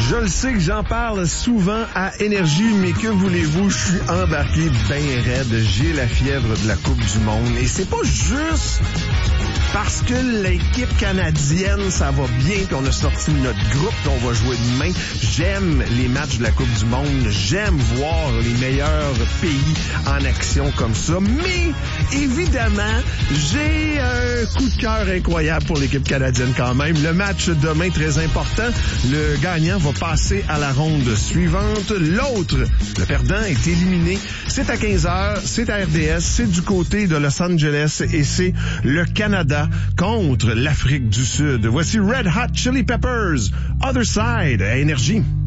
Je le sais que j'en parle souvent à Énergie, mais que voulez-vous, je suis embarqué bien raide. J'ai la fièvre de la Coupe du Monde. Et c'est pas juste parce que l'équipe canadienne, ça va bien, puis on a sorti notre groupe, puis on va jouer demain. J'aime les matchs de la Coupe du Monde. J'aime voir les meilleurs pays en action comme ça. Mais, évidemment, j'ai un coup de cœur incroyable pour l'équipe canadienne quand même. Le match demain, très important. Le gagnant va passer à la ronde suivante. L'autre, le perdant, est éliminé. C'est à 15h, c'est à RDS, c'est du côté de Los Angeles et c'est le Canada contre l'Afrique du Sud. Voici Red Hot Chili Peppers, Other Side à Énergie.